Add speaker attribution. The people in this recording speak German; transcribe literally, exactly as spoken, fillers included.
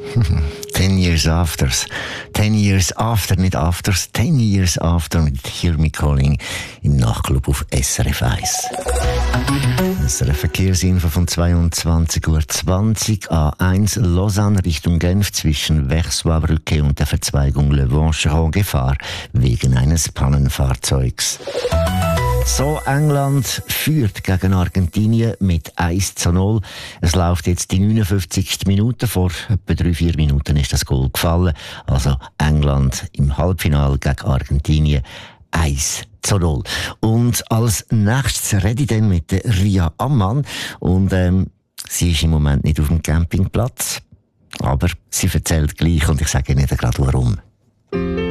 Speaker 1: Ten years afters. Ten years after, nicht afters. Ten years after mit Hear Me Calling im Nachtclub auf S R F eins. Das ist eine Verkehrsinfo von zweiundzwanzig Uhr zwanzig. A eins Lausanne Richtung Genf zwischen Versoix-Brücke und der Verzweigung Le Vancheron Gefahr wegen eines Pannenfahrzeugs. So, England führt gegen Argentinien mit eins zu null. Es läuft jetzt die neunundfünfzigste Minute. Vor etwa drei, vier Minuten ist das Goal gefallen. Also England im Halbfinale gegen Argentinien eins zu null. Und als nächstes rede ich dann mit Ria Ammann. Und ähm, sie ist im Moment nicht auf dem Campingplatz. Aber sie erzählt gleich und ich sage Ihnen gerade warum.